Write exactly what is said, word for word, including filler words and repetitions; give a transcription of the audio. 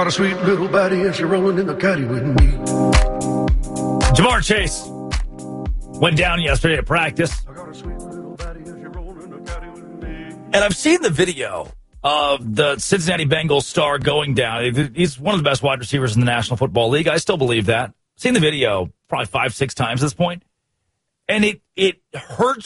got a sweet little baddie and she's rolling in the caddy with me. Ja'Marr Chase went down yesterday at practice. I got a sweet little baddie and she's rolling in the caddy with me. And I've seen the video of the Cincinnati Bengals star going down. He's one of the best wide receivers in the National Football League. I still believe that. Seen the video probably five, six times at this point. And it, it hurts